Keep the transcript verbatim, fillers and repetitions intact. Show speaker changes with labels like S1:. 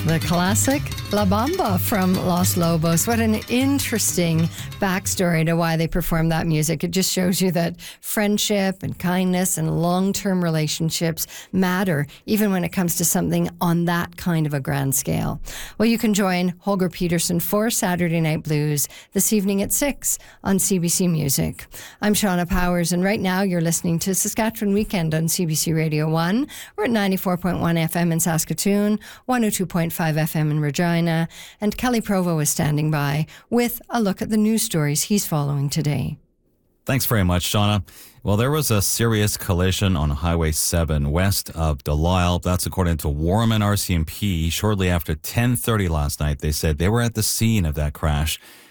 S1: The classic La Bamba from Los Lobos. What an interesting backstory to why they perform that music. It just shows you that friendship and kindness and long-term relationships matter, even when it comes to something on that kind of a grand scale. Well, you can join Holger Peterson for Saturday Night Blues this evening at six on C B C Music. I'm Shauna Powers, and right now you're listening to Saskatchewan Weekend on C B C Radio one. We're at ninety-four point one F M in Saskatoon, one oh two point five F M in Regina, and Kelly Provo is standing by with a look at the news stories he's following today.
S2: Thanks very much, Shauna. Well, there was a serious collision on Highway seven west of Delisle. That's according to Warman R C M P. Shortly after ten thirty last night, they said they were at the scene of that crash.